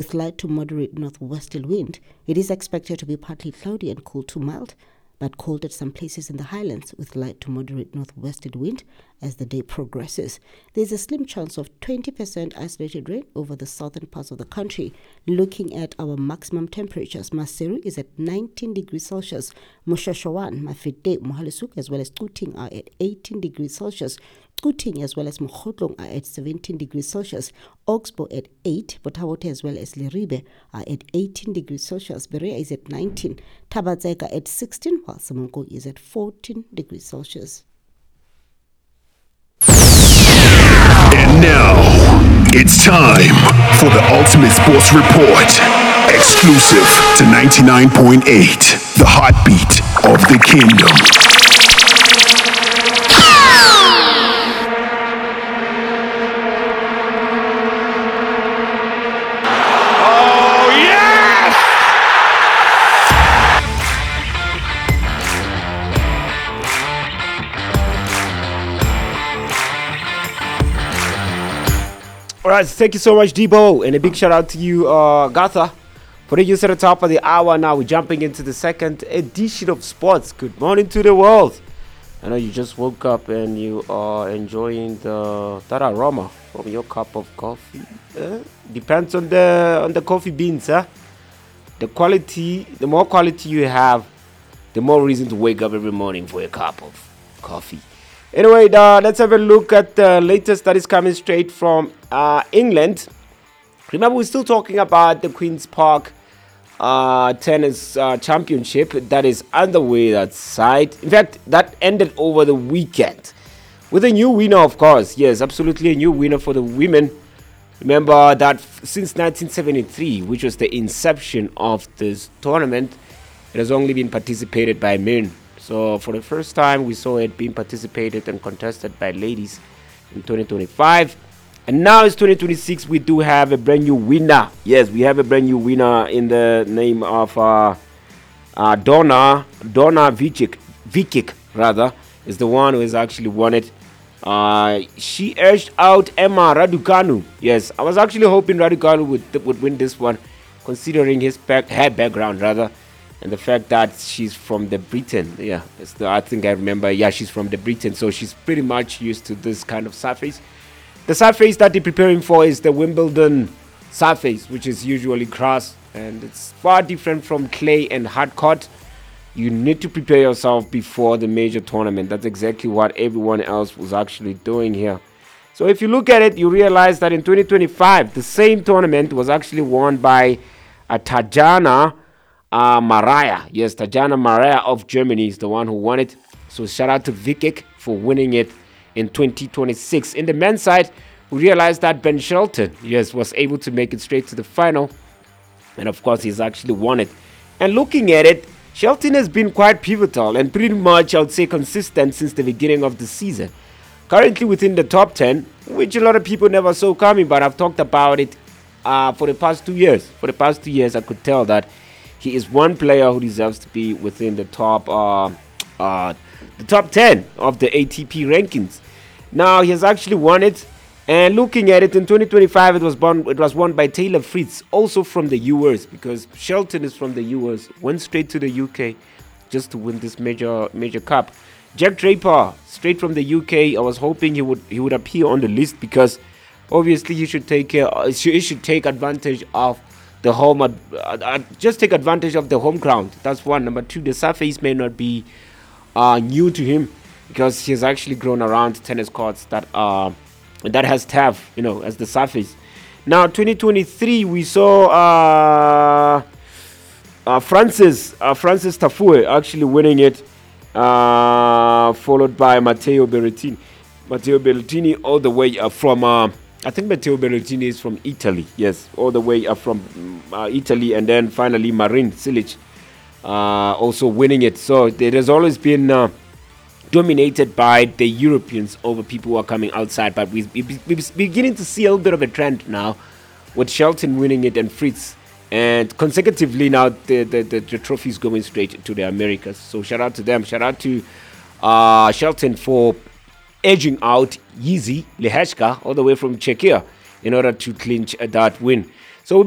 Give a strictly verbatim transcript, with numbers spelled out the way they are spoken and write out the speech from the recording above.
with light to moderate northwesterly wind. It is expected to be partly cloudy and cool to mild, but cold at some places in the highlands with light to moderate northwesterly wind as the day progresses. There's a slim chance of twenty percent isolated rain over the southern parts of the country. Looking at our maximum temperatures, Maseru is at nineteen degrees Celsius, Moshashawan, Mafete, Mohalisuk as well as Tuting are at eighteen degrees Celsius, Tuting as well as Mokotlong are at seventeen degrees Celsius, Oxbow at eight, Botawote as well as Leribe are at eighteen degrees Celsius, Berea is at nineteen, Tabatseka at sixteen, while Samongo is at fourteen degrees Celsius. And now, it's time for the Ultimate Sports Report. Exclusive to ninety-nine point eight, the heartbeat of the kingdom. All right, thank you so much, Debo, and a big shout out to you, uh, Gatha, putting you at the top of the hour. Now we're jumping into the second edition of sports. Good morning to the world. I know you just woke up and you are enjoying the that aroma from your cup of coffee. Uh, depends on the on the coffee beans, huh? The quality, the more quality you have, the more reason to wake up every morning for a cup of coffee. Anyway, uh, let's have a look at the latest that is coming straight from uh, England. Remember, we're still talking about the Queen's Park uh, Tennis uh, Championship that is underway that side. In fact, that ended over the weekend with a new winner, of course. Yes, absolutely a new winner for the women. Remember that f- since nineteen seventy-three, which was the inception of this tournament, it has only been participated by men. So for the first time, we saw it being participated and contested by ladies in twenty twenty-five. And now it's twenty twenty-six. We do have a brand new winner. Yes, we have a brand new winner in the name of uh, uh, Donna, Donna Vicic, Vicic, rather, is the one who has actually won it. Uh, she edged out Emma Raducanu. Yes, I was actually hoping Raducanu would, would win this one, considering his back, her background, rather. And the fact that she's from the Britain, yeah, it's the, I think I remember, yeah, she's from the Britain, so she's pretty much used to this kind of surface. The surface that they're preparing for is the Wimbledon surface, which is usually grass, and it's far different from clay and hard court. You need to prepare yourself before the major tournament. That's exactly what everyone else was actually doing here. So if you look at it, you realize that in twenty twenty-five, the same tournament was actually won by a Tatjana Uh, Maria, yes, Tatjana Maria of Germany is the one who won it. So shout out to Vicic for winning it in twenty twenty-six. In the men's side, we realized that Ben Shelton, yes, was able to make it straight to the final. And of course, he's actually won it. And looking at it, Shelton has been quite pivotal and pretty much, I would say, consistent since the beginning of the season. Currently within the top ten, which a lot of people never saw coming, but I've talked about it uh, for the past two years. For the past two years, I could tell that he is one player who deserves to be within the top uh, uh, the top ten of the A T P rankings. Now he has actually won it, and looking at it in twenty twenty-five, it was won. It was won by Taylor Fritz, also from the U S, because Shelton is from the U S. Went straight to the U K just to win this major major cup. Jack Draper, straight from the U K. I was hoping he would he would appear on the list because obviously he should take care. Uh, he should take advantage of the home, uh, uh, just take advantage of the home ground. That's one. Number two, the surface may not be uh, new to him because he has actually grown around tennis courts that uh, that has turf, you know, as the surface. Now, twenty twenty-three, we saw uh, uh, Francis uh, Francis Tafue actually winning it, uh, followed by Matteo Berrettini. Matteo Berrettini all the way uh, from. Uh, I think Matteo Berrettini is from Italy, yes, all the way up from uh, Italy, and then finally Marin Cilic uh, also winning it. So it has always been uh, dominated by the Europeans over people who are coming outside, but we, we, we're beginning to see a little bit of a trend now with Shelton winning it and Fritz, and consecutively now the, the, the, the trophy is going straight to the Americas. So shout out to them, shout out to uh, Shelton for edging out Yeezy Lehechka all the way from Czechia in order to clinch uh, that win.